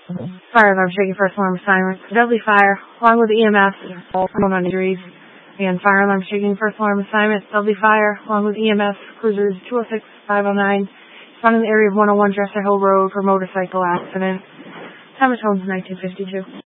Fire alarm shaking first alarm assignment. Deadly fire, along with EMS, all on injuries. And fire alarm shaking first alarm assignment. Deadly fire, along with EMS, cruisers 206, 509. Found in the area of 101 Dresser Hill Road for motorcycle accident. Time of tones 1952.